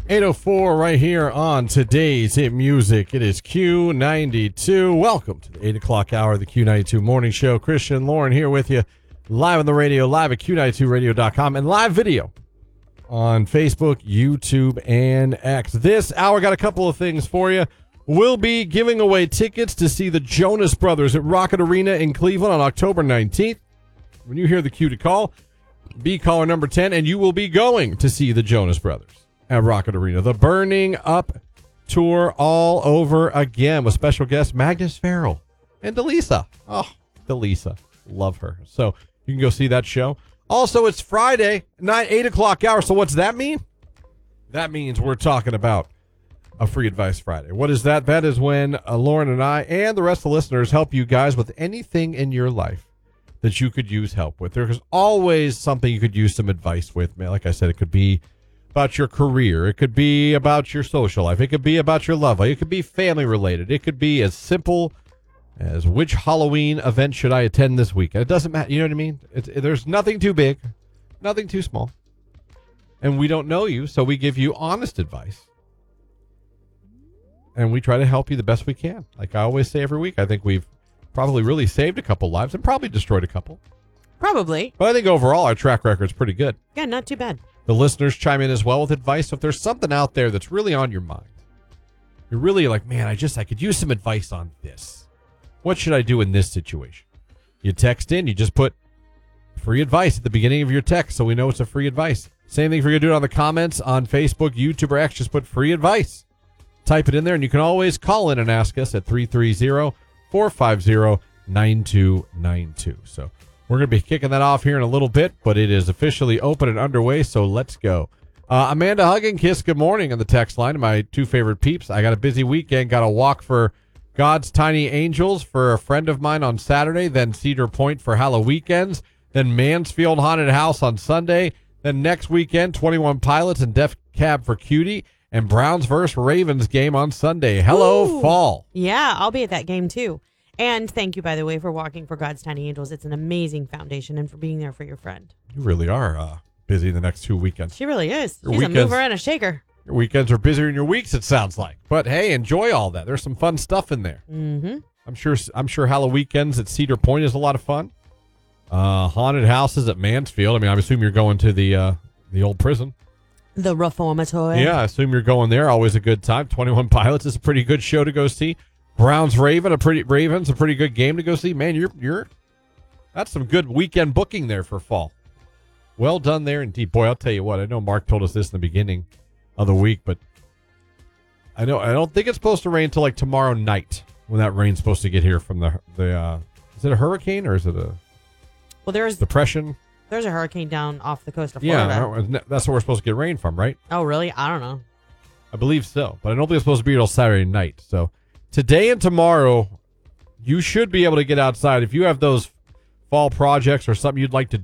8:04 right here on today's Hit Music. It is Q92. Welcome to the 8 o'clock hour of the Q92 Morning Show. Christian and Lauren here with you live on the radio, live at Q92radio.com, and live video on Facebook, YouTube, and X. This hour got a couple of things for you. We'll be giving away tickets to see the Jonas Brothers at Rocket Arena in Cleveland on October 19th. When you hear the cue to call, be caller number 10, and you will be going to see the Jonas Brothers at Rocket Arena. The Burning Up Tour all over again with special guests Magnus Farrell and Delisa. Oh, Delisa. Love her. So you can go see that show. Also, it's Friday, 8 o'clock hour. So what's that mean? That means we're talking about a Free Advice Friday. What is that? That is when Lauren and I and the rest of the listeners help you guys with anything in your life that you could use help with. There's always something you could use some advice with. Like I said, it could be about your career. It could be about your social life. It could be about your love life. It could be family related. It could be as simple as which Halloween event should I attend this week. It doesn't matter. You know what I mean? There's nothing too big, nothing too small. And we don't know you, so we give you honest advice. And we try to help you the best we can. Like I always say every week, I think we've probably really saved a couple lives and probably destroyed a couple. Probably. But I think overall our track record is pretty good. Yeah, not too bad. The listeners chime in as well with advice. So if there's something out there that's really on your mind, you're really like, man, I could use some advice on this. What should I do in this situation? You text in, you just put free advice at the beginning of your text so we know it's a free advice. Same thing if you're going to do it on the comments on Facebook, YouTube, or X, just put free advice. Type it in there, and you can always call in and ask us at 330-450-9292. So we're going to be kicking that off here in a little bit, but it is officially open and underway, so let's go. Amanda Hugginkiss, good morning on the text line. My two favorite peeps. I got a busy weekend. Got a walk for God's Tiny Angels for a friend of mine on Saturday, then Cedar Point for Halloween weekends, then Mansfield Haunted House on Sunday, then next weekend, 21 Pilots and Def Cab for Cutie, and Browns vs. Ravens game on Sunday. Hello, Ooh. fall. Yeah, I'll be at that game too. And thank you, by the way, for walking for God's Tiny Angels. It's an amazing foundation and for being there for your friend. You really are busy the next 2 weekends. She really is. Your She's weekends, a mover and a shaker. Your weekends are busier than your weeks, it sounds like. But hey, enjoy all that. There's some fun stuff in there. Mm-hmm. I'm sure Halloween weekends at Cedar Point is a lot of fun. Haunted houses at Mansfield. I mean, I assume you're going to the old prison. The Reformatory. Yeah, I assume you're going there. Always a good time. 21 Pilots is a pretty good show to go see. Browns Ravens, a pretty good game to go see. Man, you're that's some good weekend booking there for fall. Well done there indeed. Boy, I'll tell you what. I know Mark told us this in the beginning of the week, but I don't think it's supposed to rain until like tomorrow night when that rain's supposed to get here from the is it a hurricane or is it a there's depression? There's a hurricane down off the coast of Florida. Yeah, that's where we're supposed to get rain from, right? Oh, really? I don't know. I believe so, but I don't think it's supposed to be until Saturday night. So today and tomorrow, you should be able to get outside. If you have those fall projects or something you'd like to